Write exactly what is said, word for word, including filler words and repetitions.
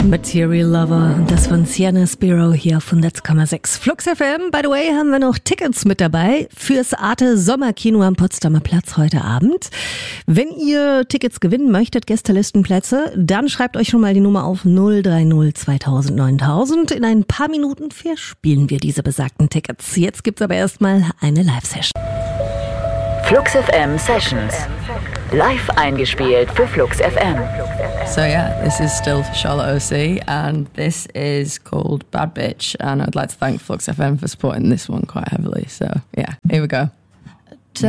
Material Lover und das von Sienna Spiro hier auf hundert Komma sechs Flux F M. By the way, haben wir noch Tickets mit dabei fürs Arte Sommerkino am Potsdamer Platz heute Abend. Wenn ihr Tickets gewinnen möchtet, Gästelistenplätze, dann schreibt euch schon mal die Nummer auf null drei null zweitausend neuntausend. In ein paar Minuten verspielen wir diese besagten Tickets. Jetzt gibt's aber erstmal eine Live-Session. Flux F M Sessions. Live eingespielt für Flux F M. So yeah, this is still Charlotte O C and this is called Bad Bitch, and I'd like to thank Flux F M for supporting this one quite heavily. So yeah, here we go.